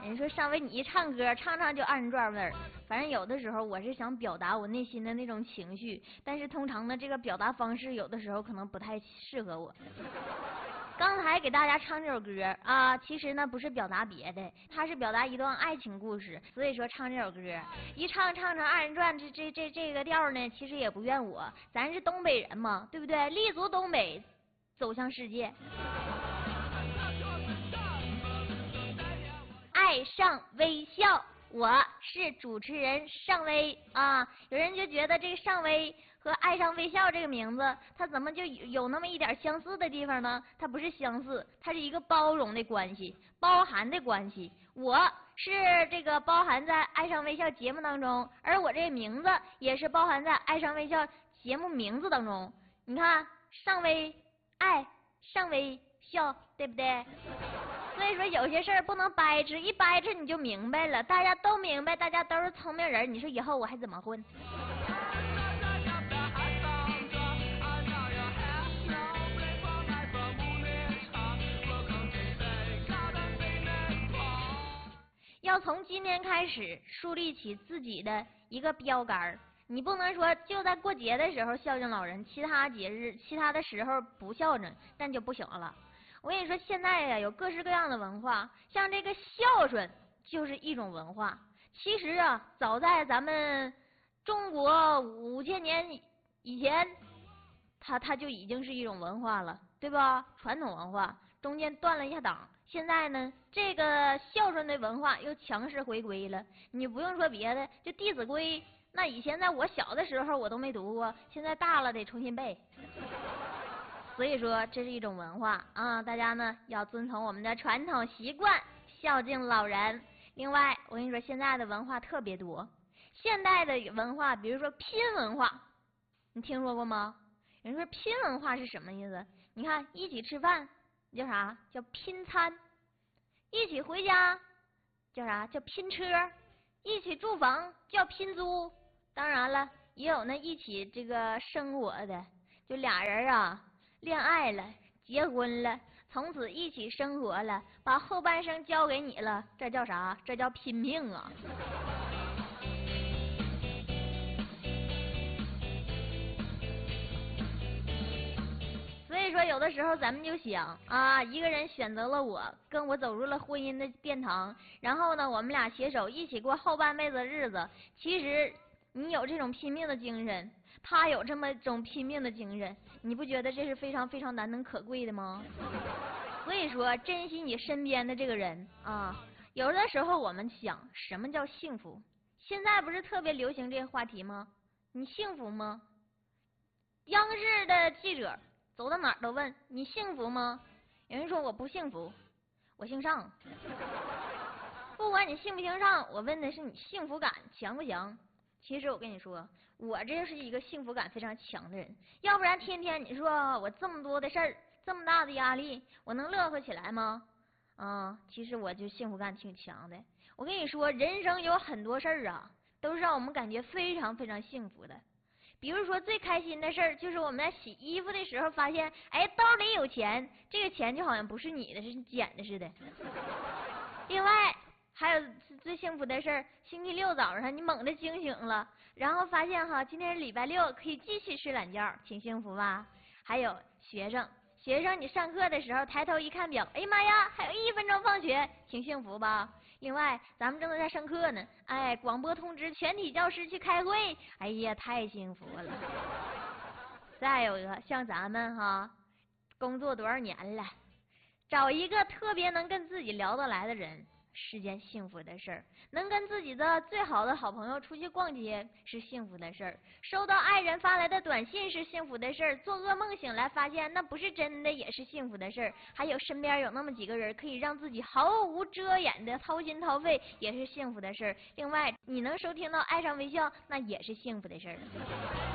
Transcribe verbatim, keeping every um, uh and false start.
人说上回你一唱歌，唱唱就二人转味儿。反正有的时候我是想表达我内心的那种情绪，但是通常呢，这个表达方式有的时候可能不太适合我。刚才给大家唱这首歌啊，其实呢不是表达别的，它是表达一段爱情故事，所以说唱这首歌，一唱唱成二人转，这这这这个调呢，其实也不怨我，咱是东北人嘛，对不对？立足东北，走向世界。爱上微笑，我是主持人尚薇啊。有人就觉得这个尚薇和爱上微笑这个名字，它怎么就有有那么一点相似的地方呢？它不是相似，它是一个包容的关系，包含的关系。我是这个包含在爱上微笑节目当中，而我这个名字也是包含在爱上微笑节目名字当中。你看，尚薇爱上微笑，对不对？所以说有些事儿不能掰扯，一掰扯你就明白了，大家都明白，大家都是聪明人，你说以后我还怎么混？要从今天开始树立起自己的一个标杆，你不能说就在过节的时候孝敬老人，其他节日其他的时候不孝顺，那就不行了。我跟你说，现在呀有各式各样的文化，像这个孝顺就是一种文化。其实啊，早在咱们中国五千年以前，它它就已经是一种文化了，对吧？传统文化中间断了一下档，现在呢，这个孝顺的文化又强势回归了。你不用说别的，就《弟子规》，那以前在我小的时候我都没读过，现在大了得重新背。所以说这是一种文化啊，大家呢要遵从我们的传统习惯，孝敬老人。另外，我跟你说，现在的文化特别多，现代的文化，比如说拼文化，你听说过吗？人说拼文化是什么意思？你看，一起吃饭叫啥？叫拼餐；一起回家叫啥？叫拼车；一起住房叫拼租。当然了，也有那一起这个生活的，就俩人啊。恋爱了，结婚了，从此一起生活了，把后半生交给你了，这叫啥？这叫拼命啊！所以说，有的时候咱们就想啊，一个人选择了我，跟我走入了婚姻的殿堂，然后呢，我们俩携手一起过后半辈子的日子。其实，你有这种拼命的精神，他有这么种拼命的精神，你不觉得这是非常非常难能可贵的吗？所以说，珍惜你身边的这个人啊。有的时候我们想，什么叫幸福？现在不是特别流行这个话题吗？你幸福吗？央视的记者走到哪儿都问你幸福吗？有人说我不幸福，我姓尚。不管你姓不姓尚，我问的是你幸福感强不强？其实我跟你说，我这是一个幸福感非常强的人，要不然天天你说我这么多的事儿，这么大的压力，我能乐呵起来吗？啊，其实我就幸福感挺强的。我跟你说，人生有很多事儿啊，都是让我们感觉非常非常幸福的。比如说最开心的事儿，就是我们在洗衣服的时候发现，哎，兜里有钱，这个钱就好像不是你的，是捡的似的。另外还有最幸福的事儿，星期六早上你猛地惊醒了，然后发现哈，今天是礼拜六，可以继续睡懒觉，挺幸福吧？还有学生，学生你上课的时候抬头一看表，哎呀妈呀，还有一分钟放学，挺幸福吧？另外咱们正在上课呢，哎，广播通知全体教师去开会，哎呀，太幸福了。再有一个，像咱们哈，工作多少年了，找一个特别能跟自己聊得来的人是件幸福的事儿，能跟自己的最好的好朋友出去逛街是幸福的事儿，收到爱人发来的短信是幸福的事儿，做噩梦醒来发现那不是真的也是幸福的事儿，还有身边有那么几个人可以让自己毫无遮掩的掏心掏肺也是幸福的事儿。另外，你能收听到爱上微笑，那也是幸福的事儿。